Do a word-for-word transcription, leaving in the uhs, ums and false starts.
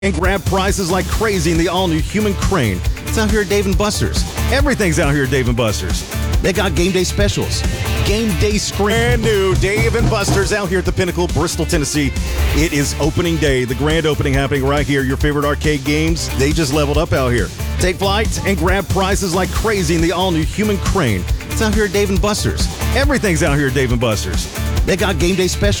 And grab prizes like crazy in the all-new Human Crane. It's out here at Dave and Buster's. Everything's out here at Dave and Buster's. They got game day specials. Game day screen. Brand new Dave and Buster's out here at the Pinnacle, Bristol, Tennessee. It is opening day. The grand opening happening right here. Your favorite arcade games, they just leveled up out here. Take flight and grab prizes like crazy in the all-new Human Crane. It's out here at Dave and Buster's. Everything's out here at Dave and Buster's. They got game day specials.